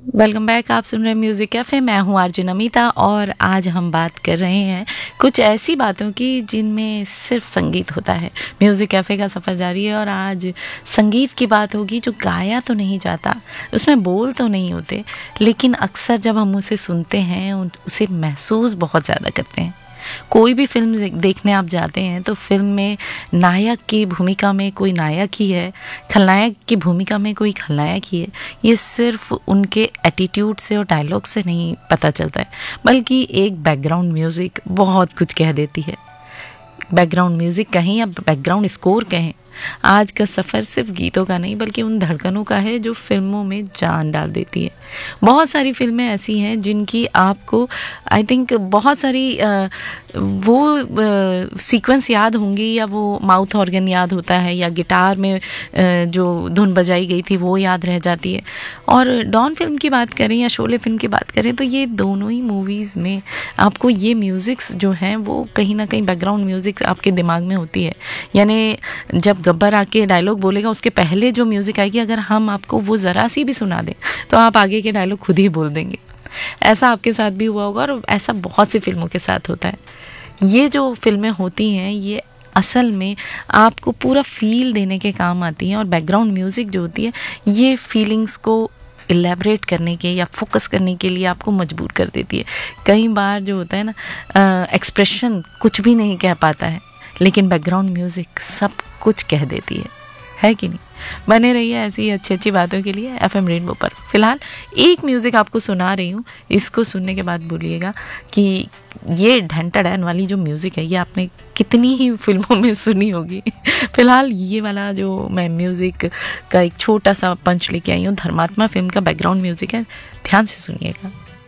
Welcome back. आप सुन रहे हैं म्यूज़िक कैफ़े। मैं हूँ आरजे नमिता और आज हम बात कर रहे हैं कुछ ऐसी बातों की जिनमें सिर्फ संगीत होता है। म्यूज़िक कैफ़े का सफ़र जारी है और आज संगीत की बात होगी जो गाया तो नहीं जाता, उसमें बोल तो नहीं होते, लेकिन अक्सर जब हम उसे सुनते हैं उसे महसूस बहुत ज़्यादा करते हैं। कोई भी फिल्म देखने आप जाते हैं तो फिल्म में नायक की भूमिका में कोई नायक ही है, खलनायक की भूमिका में कोई खलनायक ही है। ये सिर्फ उनके एटीट्यूड से और डायलॉग से नहीं पता चलता है, बल्कि एक बैकग्राउंड म्यूज़िक बहुत कुछ कह देती है। बैकग्राउंड म्यूज़िक कहें या बैकग्राउंड स्कोर कहें, आज का सफ़र सिर्फ गीतों का नहीं बल्कि उन धड़कनों का है जो फिल्मों में जान डाल देती है। बहुत सारी फिल्में ऐसी हैं जिनकी आपको आई थिंक बहुत सारी वो सीक्वेंस याद होंगी, या वो माउथ ऑर्गन याद होता है, या गिटार में जो धुन बजाई गई थी वो याद रह जाती है। और डॉन फिल्म की बात करें या शोले फिल्म की बात करें तो ये दोनों ही मूवीज़ में आपको ये म्यूज़िक्स जो हैं वो कहीं ना कहीं बैकग्राउंड म्यूज़िक आपके दिमाग में होती है। यानी जब गब्बर आके डायलॉग बोलेगा उसके पहले जो म्यूज़िक आएगी, अगर हम आपको वो ज़रा सी भी सुना दें तो आप आगे के डायलॉग खुद ही बोल देंगे। ऐसा आपके साथ भी हुआ होगा और ऐसा बहुत सी फिल्मों के साथ होता है। ये जो फिल्में होती हैं ये असल में आपको पूरा फील देने के काम आती हैं, और बैकग्राउंड म्यूज़िक जो होती है ये फीलिंग्स को इलेबरेट करने के या फोकस करने के लिए आपको मजबूर कर देती है। कई बार जो होता है ना, एक्सप्रेशन कुछ भी नहीं कह पाता है, लेकिन बैकग्राउंड म्यूज़िक सब कुछ कह देती है कि नहीं। बने रहिए ऐसी अच्छी अच्छी बातों के लिए एफएम रेनबो पर। फिलहाल एक म्यूज़िक आपको सुना रही हूँ, इसको सुनने के बाद बोलिएगा कि ये ढंटा डैन वाली जो म्यूज़िक है ये आपने कितनी ही फिल्मों में सुनी होगी। फिलहाल ये वाला जो मैं म्यूज़िक का एक छोटा सा पंच लेके आई हूँ, धर्मात्मा फिल्म का बैकग्राउंड म्यूज़िक है, ध्यान से सुनिएगा।